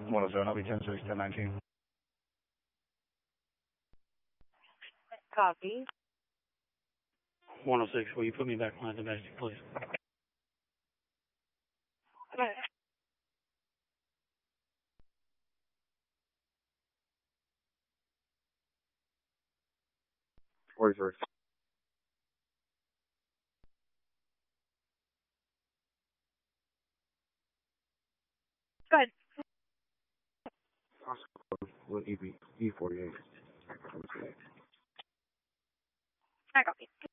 107, I'll be 10-6, 10-19. Copy. 106, will you put me back on the domestic, please? Okay. 43. Go ahead. With E48. I copy.